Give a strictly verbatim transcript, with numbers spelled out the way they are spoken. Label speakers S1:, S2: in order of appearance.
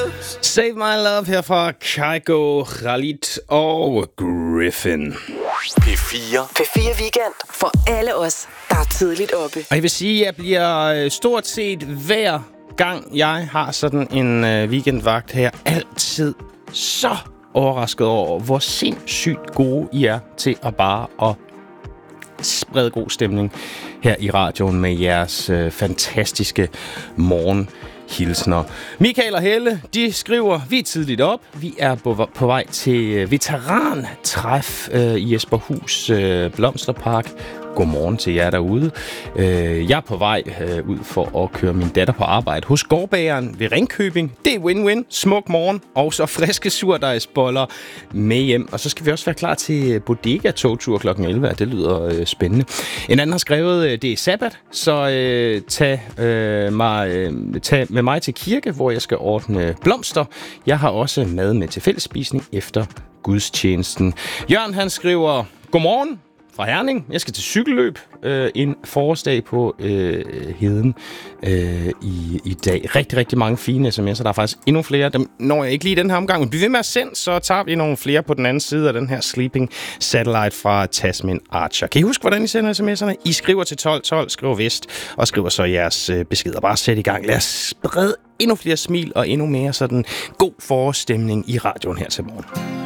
S1: Save My Love her fra Kygo, Khalid og Griffin.
S2: P fire.
S3: P fire Weekend for alle os, der er tidligt oppe.
S1: Og jeg vil sige, at jeg bliver stort set hver gang, jeg har sådan en øh, weekendvagt her, altid så overrasket over, hvor sindssygt gode I er til at bare at sprede god stemning her i radioen med jeres øh, fantastiske morgenhilsner. Michael og Helle, de skriver, vi er tidligt op. Vi er på, på vej til veterantræf øh, i Jesperhus øh, Blomsterpark. Godmorgen til jer derude. Jeg er på vej ud for at køre min datter på arbejde hos gårdbageren ved Ringkøbing. Det er win-win. Smuk morgen. Og så friske surdejsboller med hjem. Og så skal vi også være klar til bodega-togtur klokken elleve. Det lyder spændende. En anden har skrevet, det er sabbat, så tag, øh, mig, tag med mig til kirke, hvor jeg skal ordne blomster. Jeg har også mad med til fællesspisning efter gudstjenesten. Jørgen, han skriver, godmorgen fra Herning. Jeg skal til cykelløb øh, en forårsdag på øh, Heden øh, i, i dag. Rigtig, rigtig mange fine sms'er. Der er faktisk endnu flere. Dem når jeg ikke lige den her omgang. Men bliv ved med at sende, så tager vi nogle flere på den anden side af den her Sleeping Satellite fra Tasmin Archer. Kan I huske, hvordan I sender sms'erne? I skriver til tolv tolv, skriver vest, og skriver så jeres øh, beskeder. Bare sæt i gang. Lad os sprede endnu flere smil og endnu mere sådan god forårsstemning i radioen her til morgen.